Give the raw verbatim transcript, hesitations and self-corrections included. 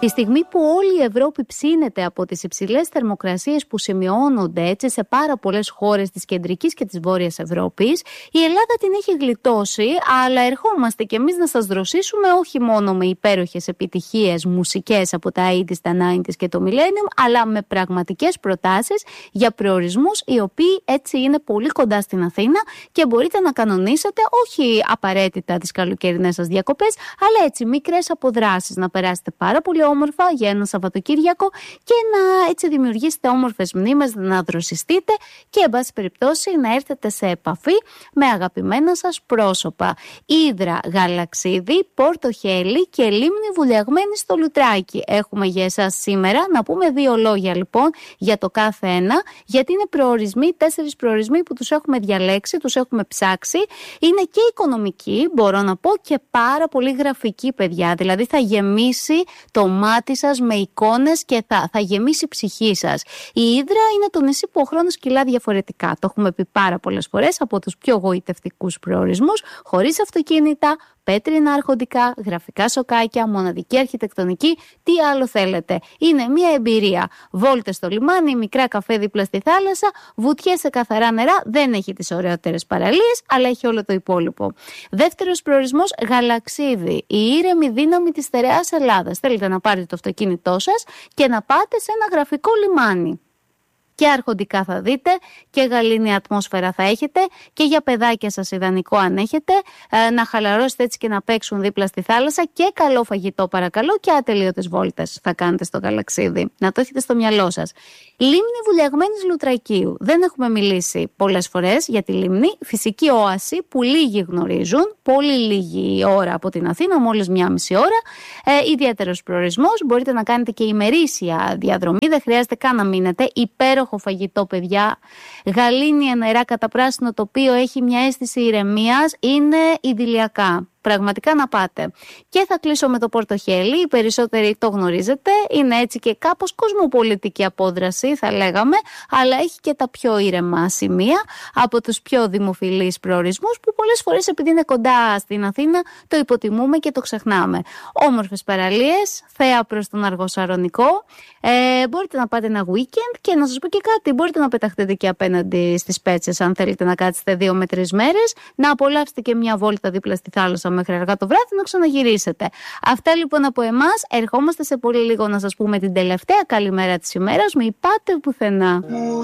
Τη στιγμή που όλη η Ευρώπη ψήνεται από τις υψηλές θερμοκρασίες που σημειώνονται έτσι σε πάρα πολλές χώρες της κεντρικής και της βόρειας Ευρώπης, η Ελλάδα την έχει γλιτώσει, αλλά ερχόμαστε κι εμείς να σας δροσίσουμε όχι μόνο με υπέροχες επιτυχίες μουσικές από τα ογδόντα, τα ενενήντα και το Millennium, αλλά με πραγματικές προτάσεις για προορισμούς οι οποίοι έτσι είναι πολύ κοντά στην Αθήνα και μπορείτε να κανονίσετε όχι απαραίτητα τις καλοκαιρινές σας διακοπές, αλλά έτσι μικρές αποδράσεις, να περάσετε πάρα πολύ όμορφα για ένα Σαββατοκύριακο και να έτσι δημιουργήσετε όμορφες μνήμες, να δροσιστείτε και εν πάση περιπτώσει να έρθετε σε επαφή με αγαπημένα σας πρόσωπα. Ύδρα, Γαλαξίδι, Πόρτο Χέλη και Λίμνη Βουλιαγμένη στο Λουτράκι έχουμε για εσάς σήμερα. Να πούμε δύο λόγια λοιπόν για το κάθε ένα, γιατί είναι προορισμοί, τέσσερις προορισμοί που τους έχουμε διαλέξει, τους έχουμε ψάξει. Είναι και οικονομικοί, μπορώ να πω, και πάρα πολύ γραφικοί, παιδιά. Δηλαδή θα γεμίσει το μάτι σας με εικόνες και θα, θα γεμίσει η ψυχή σας. Η Ύδρα είναι το νησί που ο χρόνος κυλά διαφορετικά. Το έχουμε πει πάρα πολλές φορές, από τους πιο γοητευτικούς προορισμούς, χωρίς αυτοκίνητα, πέτρινα αρχοντικά, γραφικά σοκάκια, μοναδική αρχιτεκτονική, τι άλλο θέλετε. Είναι μια εμπειρία. Βόλτες στο λιμάνι, μικρά καφέ δίπλα στη θάλασσα, βουτιές σε καθαρά νερά, δεν έχει τις ωραιότερες παραλίες, αλλά έχει όλο το υπόλοιπο. Δεύτερος προορισμός, Γαλαξίδι, η ήρεμη δύναμη της στερεάς Ελλάδας. Θέλετε να πάρετε το αυτοκίνητό σας και να πάτε σε ένα γραφικό λιμάνι. Και αρχοντικά θα δείτε και γαλήνη ατμόσφαιρα θα έχετε και για παιδάκια σας ιδανικό αν έχετε, ε, να χαλαρώσετε έτσι και να παίξουν δίπλα στη θάλασσα και καλό φαγητό παρακαλώ και ατελείωτες βόλτες θα κάνετε στο Γαλαξίδι. Να το έχετε στο μυαλό σας. Λίμνη Βουλιαγμένης Λουτρακίου. Δεν έχουμε μιλήσει πολλές φορές για τη λίμνη. Φυσική όαση που λίγοι γνωρίζουν. Πολύ λίγη ώρα από την Αθήνα, μόλις μία μισή ώρα. Ε, ιδιαίτερος προορισμός. Μπορείτε να κάνετε και ημερήσια διαδρομή. Δεν χρειάζεται καν να μείνετε. Υπέροχο φαγητό, παιδιά. Γαλήνια νερά κατά πράσινο τοπίο, έχει μια αίσθηση ηρεμίας. Είναι ιδηλιακά. Πραγματικά να πάτε. Και θα κλείσω με το Πόρτο Χέλη. Οι περισσότεροι το γνωρίζετε. Είναι έτσι και κάπως κοσμοπολιτική απόδραση, θα λέγαμε, αλλά έχει και τα πιο ήρεμα σημεία από τους πιο δημοφιλείς προορισμούς που πολλές φορές, επειδή είναι κοντά στην Αθήνα, το υποτιμούμε και το ξεχνάμε. Όμορφες παραλίες, θέα προς τον Αργοσαρονικό. Ε, μπορείτε να πάτε ένα weekend και να σας πω και κάτι. Μπορείτε να πεταχτείτε και απέναντι στις Πέτσες, αν θέλετε να κάτσετε δύο με τρεις μέρες, να απολαύσετε και μια βόλτα δίπλα στη θάλασσα μέχρι αργά το βράδυ να ξαναγυρίσετε. Αυτά λοιπόν από εμάς. Ερχόμαστε σε πολύ λίγο να σας πούμε την τελευταία καλημέρα της ημέρας. Μην πάτε πουθενά.